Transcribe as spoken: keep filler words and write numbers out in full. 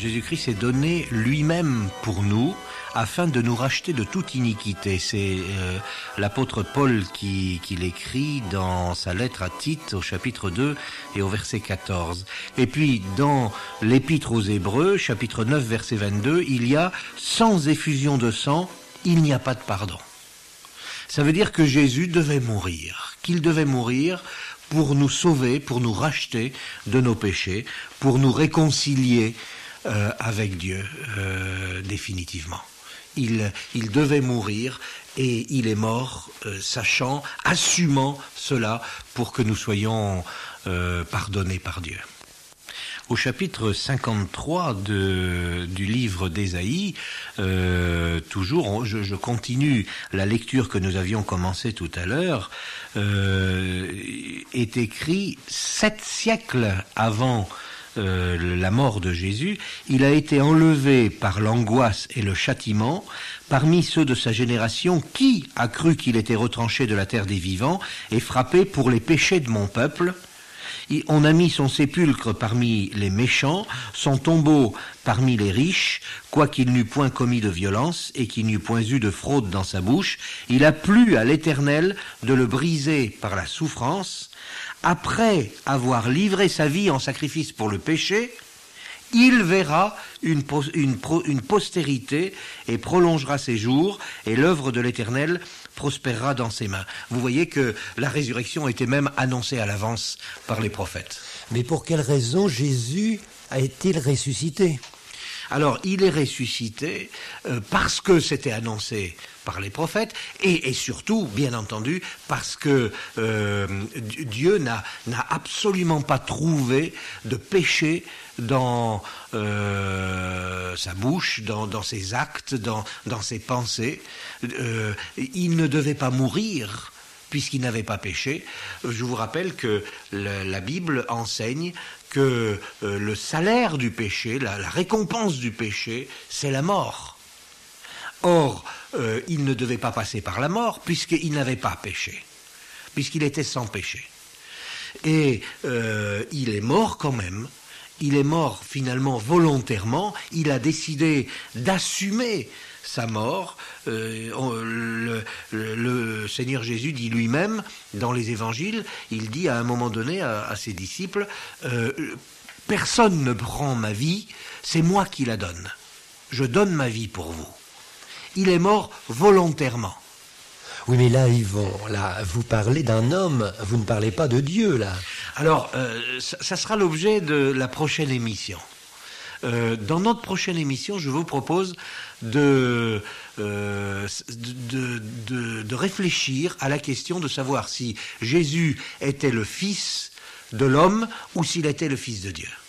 Jésus-Christ s'est donné lui-même pour nous, afin de nous racheter de toute iniquité. C'est euh, l'apôtre Paul qui, qui l'écrit dans sa lettre à Tite au chapitre deux et au verset quatorze. Et puis dans l'épître aux Hébreux, chapitre neuf, verset vingt-deux, il y a « Sans effusion de sang, il n'y a pas de pardon ». Ça veut dire que Jésus devait mourir, qu'il devait mourir pour nous sauver, pour nous racheter de nos péchés, pour nous réconcilier euh, avec Dieu euh, définitivement. Il, il devait mourir et il est mort, euh, sachant, assumant cela pour que nous soyons euh, pardonnés par Dieu. Au chapitre cinquante-trois de, du livre d'Ésaïe, euh, toujours, je, je continue la lecture que nous avions commencée tout à l'heure, euh, est écrit sept siècles avant Euh, la mort de Jésus, il a été enlevé par l'angoisse et le châtiment parmi ceux de sa génération. Qui a cru qu'il était retranché de la terre des vivants et frappé pour les péchés de mon peuple? On a mis son sépulcre parmi les méchants, son tombeau parmi les riches, quoiqu'il n'eût point commis de violence et qu'il n'eût point eu de fraude dans sa bouche. Il a plu à l'Éternel de le briser par la souffrance. Après avoir livré sa vie en sacrifice pour le péché, il verra une, une, une postérité et prolongera ses jours, et l'œuvre de l'Éternel prospérera dans ses mains. Vous voyez que la résurrection était même annoncée à l'avance par les prophètes. Mais pour quelle raison Jésus a-t-il ressuscité ? Alors, il est ressuscité euh, parce que c'était annoncé par les prophètes et, et surtout, bien entendu, parce que euh, Dieu n'a, n'a absolument pas trouvé de péché dans euh, sa bouche, dans, dans ses actes, dans, dans ses pensées. Euh, il ne devait pas mourir puisqu'il n'avait pas péché. Je vous rappelle que la, la Bible enseigne que euh, le salaire du péché, la, la récompense du péché, c'est la mort. Or, euh, il ne devait pas passer par la mort puisqu'il n'avait pas péché, puisqu'il était sans péché. Et euh, il est mort quand même. Il est mort finalement volontairement. Il a décidé d'assumer sa mort. Euh, le, le, le Seigneur Jésus dit lui-même dans les évangiles, il dit à un moment donné à, à ses disciples, euh, personne ne prend ma vie, c'est moi qui la donne. Je donne ma vie pour vous. Il est mort volontairement. Oui, mais là, Yvon, là, vous parlez d'un homme, vous ne parlez pas de Dieu, là. Alors, euh, ça, ça sera l'objet de la prochaine émission. Euh, dans notre prochaine émission, je vous propose de, euh, de, de, de réfléchir à la question de savoir si Jésus était le Fils de l'homme ou s'il était le Fils de Dieu.